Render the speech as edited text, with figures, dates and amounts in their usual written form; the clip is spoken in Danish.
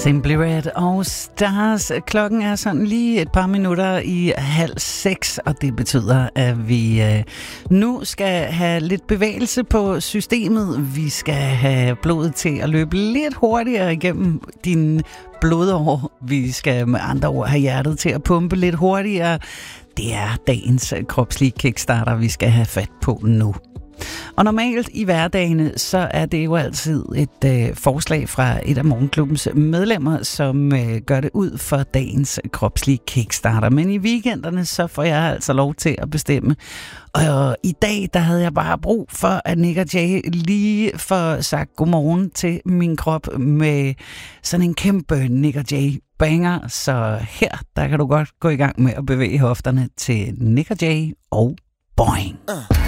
Simply Red og Stars. Klokken er sådan lige et par minutter i 5:30, og det betyder, at vi nu skal have lidt bevægelse på systemet. Vi skal have blodet til at løbe lidt hurtigere igennem dine blodår. Vi skal med andre ord have hjertet til at pumpe lidt hurtigere. Det er dagens kropslige kickstarter, vi skal have fat på nu. Og normalt i hverdagene, så er det jo altid et forslag fra et af Morgenklubbens medlemmer, som gør det ud for dagens kropslige kickstarter. Men i weekenderne, så får jeg altså lov til at bestemme. Og i dag, der havde jeg bare brug for, at Nik og Jay lige får sagt godmorgen til min krop med sådan en kæmpe Nik og Jay banger. Så her, der kan du godt gå i gang med at bevæge hofterne til Nik og Jay og Boing.